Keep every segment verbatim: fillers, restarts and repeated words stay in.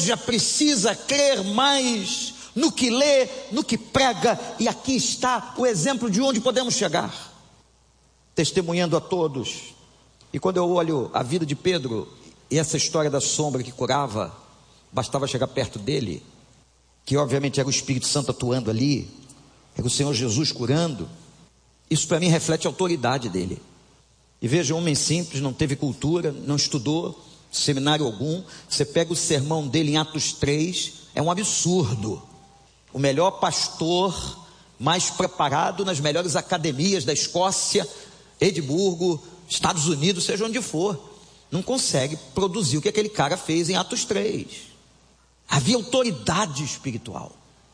igreja precisa crer mais no que lê, no que prega, e aqui está o exemplo de onde podemos chegar, testemunhando a todos. E quando eu olho a vida de Pedro, e essa história da sombra que curava, bastava chegar perto dele, que obviamente era o Espírito Santo atuando ali, era o Senhor Jesus curando, isso para mim reflete a autoridade dele. E veja, um homem simples, não teve cultura, não estudou seminário algum. Você pega o sermão dele em Atos três, é um absurdo. O melhor pastor, mais preparado nas melhores academias da Escócia, Edimburgo, Estados Unidos, seja onde for, não consegue produzir o que aquele cara fez em Atos três. Havia autoridade espiritual.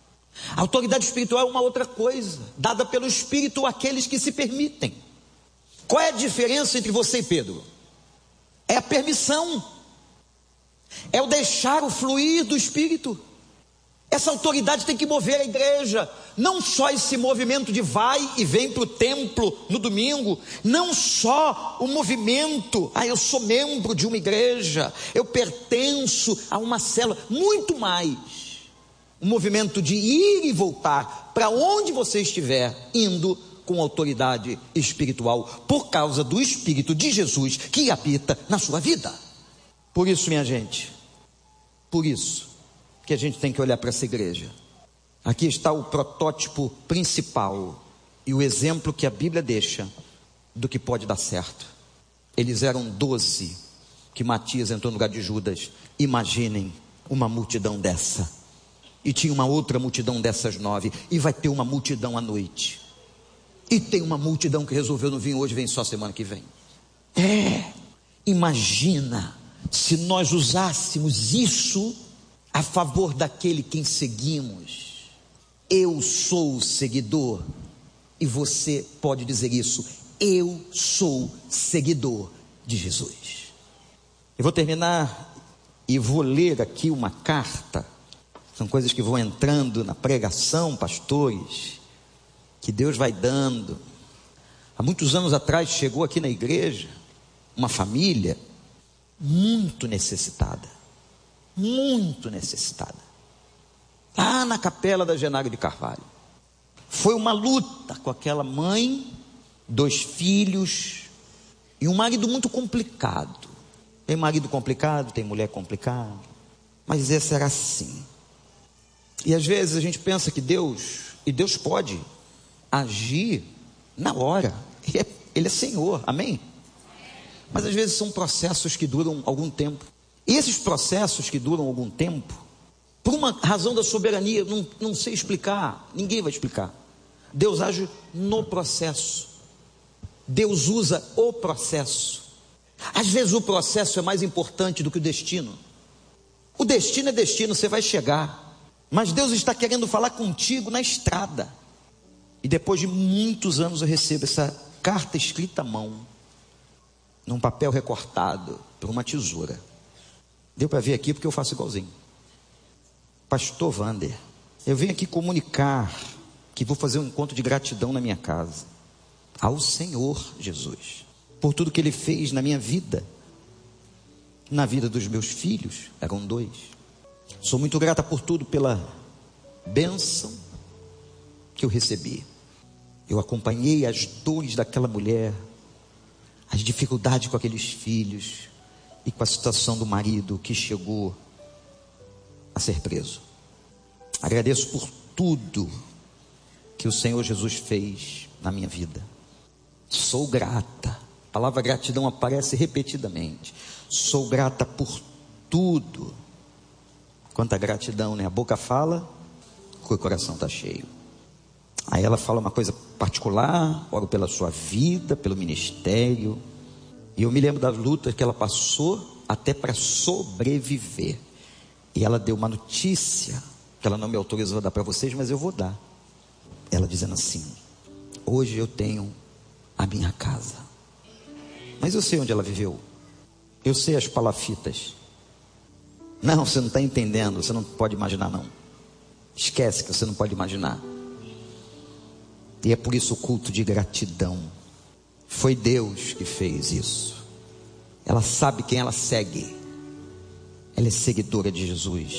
A autoridade espiritual é uma outra coisa, dada pelo Espírito àqueles que se permitem. Qual é a diferença entre você e Pedro? É a permissão, é o deixar o fluir do Espírito. Essa autoridade tem que mover a igreja, não só esse movimento de vai e vem para o templo no domingo, não só o movimento, ah, eu sou membro de uma igreja, eu pertenço a uma célula, muito mais, o movimento de ir e voltar, para onde você estiver, indo com autoridade espiritual, por causa do Espírito de Jesus que habita na sua vida. Por isso, minha gente, por isso que a gente tem que olhar para essa igreja. Aqui está o protótipo principal e o exemplo que a Bíblia deixa do que pode dar certo. Eles eram doze que Matias entrou no lugar de Judas. Imaginem uma multidão dessa, e tinha uma outra multidão dessas nove, e vai ter uma multidão à noite, e tem uma multidão que resolveu não vir hoje, vem só semana que vem. É, imagina se nós usássemos isso a favor daquele quem seguimos. Eu sou o seguidor, e você pode dizer isso: eu sou seguidor de Jesus. Eu vou terminar e vou ler aqui uma carta. São coisas que vão entrando na pregação, pastores, que Deus vai dando. Há muitos anos atrás chegou aqui na igreja uma família muito necessitada, muito necessitada, lá na capela da Genário de Carvalho. Foi uma luta com aquela mãe, dois filhos e um marido muito complicado. Tem marido complicado, tem mulher complicada, mas essa era assim. E às vezes a gente pensa que Deus, e Deus pode agir na hora, ele é, ele é Senhor, amém? Mas às vezes são processos que duram algum tempo, e esses processos que duram algum tempo, por uma razão da soberania, não, não sei explicar, ninguém vai explicar, Deus age no processo, Deus usa o processo. Às vezes o processo é mais importante do que o destino. O destino é destino, você vai chegar, mas Deus está querendo falar contigo na estrada. E depois de muitos anos eu recebo essa carta escrita à mão, num papel recortado por uma tesoura. Deu para ver aqui porque eu faço igualzinho. Pastor Wander, eu venho aqui comunicar que vou fazer um encontro de gratidão na minha casa ao Senhor Jesus, por tudo que Ele fez na minha vida, na vida dos meus filhos, eram dois. Sou muito grata por tudo, pela bênção que eu recebi. Eu acompanhei as dores daquela mulher, as dificuldades com aqueles filhos, e com a situação do marido que chegou a ser preso. Agradeço por tudo que o Senhor Jesus fez na minha vida. Sou grata. A palavra gratidão aparece repetidamente. Sou grata por tudo. Quanta gratidão, né? A boca fala, o coração está cheio. Aí ela fala uma coisa particular, oro pela sua vida, pelo ministério. E eu me lembro das lutas que ela passou até para sobreviver. E ela deu uma notícia que ela não me autorizou a dar para vocês, mas eu vou dar. Ela dizendo assim: hoje eu tenho a minha casa. Mas eu sei onde ela viveu. Eu sei as palafitas. Não, você não está entendendo. Você não pode imaginar, não. Esquece que você não pode imaginar. E é por isso o culto de gratidão. Foi Deus que fez isso. Ela sabe quem ela segue. Ela é seguidora de Jesus.